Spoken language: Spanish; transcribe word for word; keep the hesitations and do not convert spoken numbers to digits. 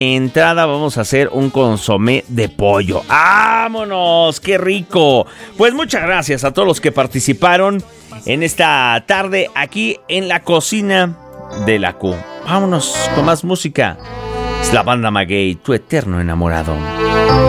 entrada vamos a hacer un consomé de pollo. ¡Vámonos! ¡Qué rico! Pues muchas gracias a todos los que participaron en esta tarde aquí en la cocina de la Q. Vámonos con más música. Es la banda Maguey, tu eterno enamorado.